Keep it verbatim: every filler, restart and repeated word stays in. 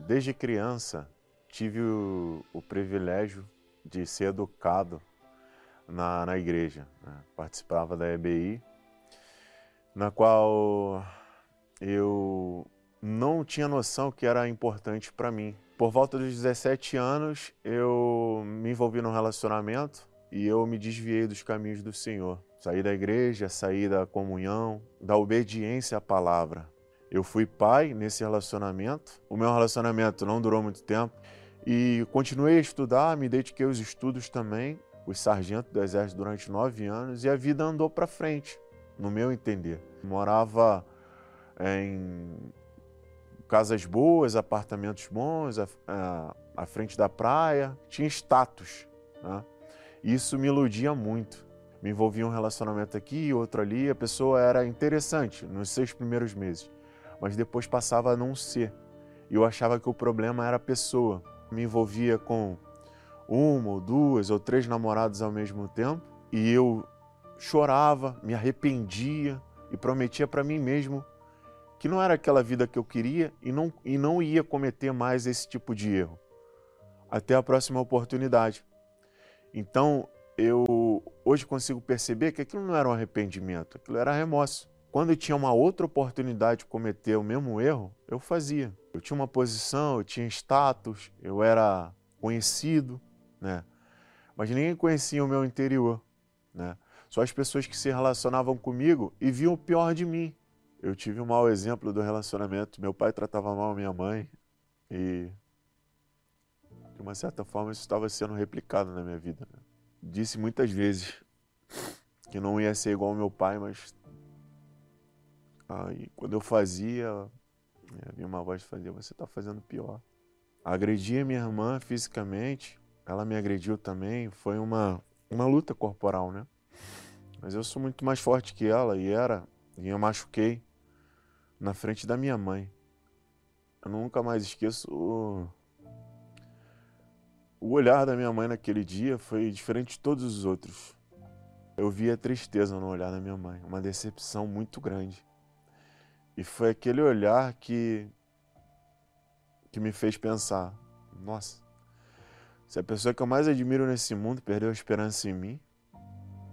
Desde criança, tive o, o privilégio de ser educado na, na igreja, né? Participava da E B I, na qual eu não tinha noção que era importante para mim. Por volta dos dezessete anos, eu me envolvi num relacionamento e eu me desviei dos caminhos do Senhor. Saí da igreja, saí da comunhão, da obediência à palavra. Eu fui pai nesse relacionamento. O meu relacionamento não durou muito tempo e continuei a estudar, me dediquei aos estudos também. Fui sargento do Exército durante nove anos e a vida andou para frente, no meu entender. Morava em casas boas, apartamentos bons, à frente da praia, tinha status, né? Isso me iludia muito. Me envolvia em um relacionamento aqui e outro ali, a pessoa era interessante nos seis primeiros meses, mas depois passava a não ser. E eu achava que o problema era a pessoa. Me envolvia com uma ou duas ou três namorados ao mesmo tempo e eu chorava, me arrependia e prometia para mim mesmo que não era aquela vida que eu queria e não, e não ia cometer mais esse tipo de erro. Até a próxima oportunidade. Então, eu hoje consigo perceber que aquilo não era um arrependimento, aquilo era remorso. Quando eu tinha uma outra oportunidade de cometer o mesmo erro, eu fazia. Eu tinha uma posição, eu tinha status, eu era conhecido, né? Mas ninguém conhecia o meu interior, né? Só as pessoas que se relacionavam comigo e viam o pior de mim. Eu tive um mau exemplo do relacionamento. Meu pai tratava mal a minha mãe e, de uma certa forma, isso estava sendo replicado na minha vida, né? Disse muitas vezes que não ia ser igual ao meu pai, mas aí, quando eu fazia, havia uma voz que fazia, você está fazendo pior. Agredia minha irmã fisicamente, ela me agrediu também, foi uma, uma luta corporal, né? Mas eu sou muito mais forte que ela e era, e eu machuquei na frente da minha mãe. Eu nunca mais esqueço o, o olhar da minha mãe naquele dia, foi diferente de todos os outros. Eu via tristeza no olhar da minha mãe, uma decepção muito grande. E foi aquele olhar que, que me fez pensar, nossa, se a pessoa que eu mais admiro nesse mundo perdeu a esperança em mim,